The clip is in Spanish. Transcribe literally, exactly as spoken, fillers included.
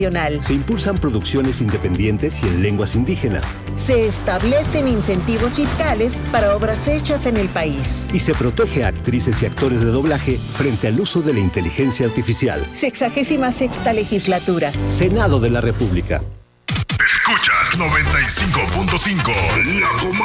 Se impulsan producciones independientes y en lenguas indígenas. Se establecen incentivos fiscales para obras hechas en el país. Y se protege a actrices y actores de doblaje frente al uso de la inteligencia artificial. Sexagésima sexta legislatura. Senado de la República. Escuchas noventa y cinco punto cinco, La